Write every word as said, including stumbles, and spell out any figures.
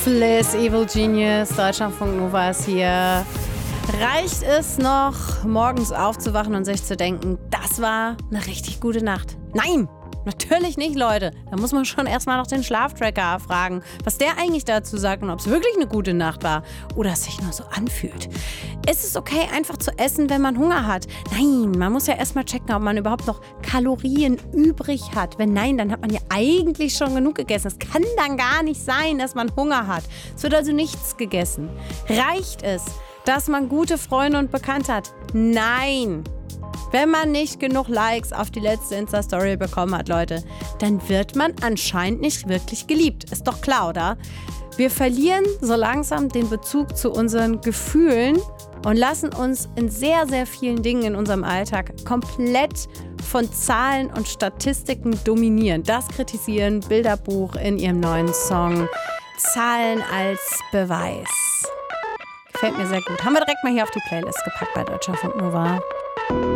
Fliss, Evil Genius, Deutschlandfunk Nova ist hier. Reicht es noch, morgens aufzuwachen und sich zu denken, das war eine richtig gute Nacht? Nein, natürlich nicht, Leute. Da muss man schon erstmal noch den Schlaftracker fragen, was der eigentlich dazu sagt und ob es wirklich eine gute Nacht war oder es sich nur so anfühlt. Ist es okay, einfach zu essen, wenn man Hunger hat? Nein, man muss ja erstmal checken, ob man überhaupt noch Kalorien übrig hat. Wenn nein, dann hat man ja eigentlich schon genug gegessen. Es kann dann gar nicht sein, dass man Hunger hat. Es wird also nichts gegessen. Reicht es, dass man gute Freunde und Bekannte hat? Nein. Wenn man nicht genug Likes auf die letzte Insta-Story bekommen hat, Leute, dann wird man anscheinend nicht wirklich geliebt. Ist doch klar, oder? Wir verlieren so langsam den Bezug zu unseren Gefühlen und lassen uns in sehr, sehr vielen Dingen in unserem Alltag komplett von Zahlen und Statistiken dominieren. Das kritisieren Bilderbuch in ihrem neuen Song Zahlen als Beweis. Gefällt mir sehr gut. Haben wir direkt mal hier auf die Playlist gepackt bei Deutschlandfunk Nova.